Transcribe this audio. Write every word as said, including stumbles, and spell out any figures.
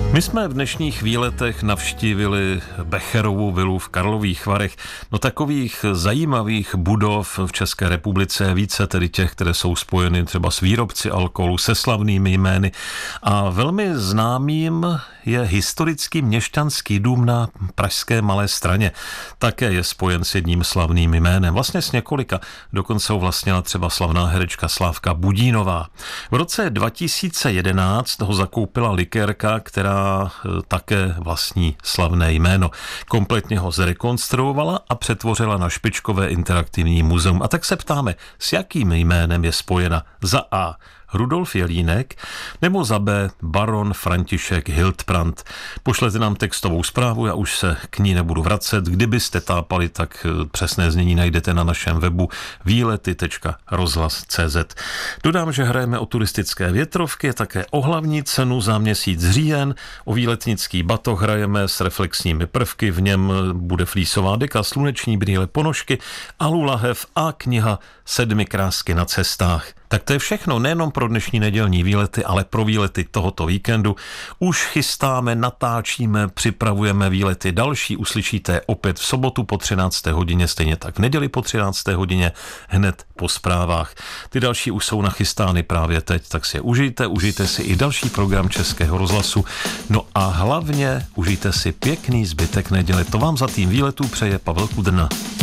My jsme v dnešních výletech navštívili Becherovu vilu v Karlových Varech. No takových zajímavých budov v České republice je více, tedy těch, které jsou spojeny třeba s výrobci alkoholu, se slavnými jmény. A velmi známým je historický měšťanský dům na pražské Malé Straně. Také je spojen s jedním slavným jménem, vlastně s několika. Dokonce ho vlastnila třeba slavná herečka Slávka Budínová. V roce dva tisíce jedenáct ho zakoupila likérka, která také vlastní slavné jméno. Kompletně ho zrekonstruovala a přetvořila na špičkové interaktivní muzeum. A tak se ptáme, s jakým jménem je spojena za A. Rudolf Jelínek nebo za B. baron František Hildbrand. Pošlete nám textovou zprávu, já už se k ní nebudu vracet. Kdybyste tápali, tak přesné znění najdete na našem webu výlety tečka rozhlas tečka cé zet. Dodám, že hrajeme o turistické větrovky, také o hlavní cenu za měsíc říjen, o výletnický batoh hrajeme s reflexními prvky, v něm bude flísová deka, sluneční brýle, ponožky, alulahev a kniha Sedmi krásky na cestách. Tak to je všechno, nejenom pro dnešní nedělní výlety, ale pro výlety tohoto víkendu. Už chystáme, natáčíme, připravujeme výlety další, uslyšíte opět v sobotu po třinácté hodině, stejně tak v neděli po třinácté hodině, hned po zprávách. Ty další už jsou nachystány právě teď, tak si je užijte, užijte si i další program Českého rozhlasu. No a hlavně užijte si pěkný zbytek neděle. To vám za tým výletů přeje Pavel Kudrna.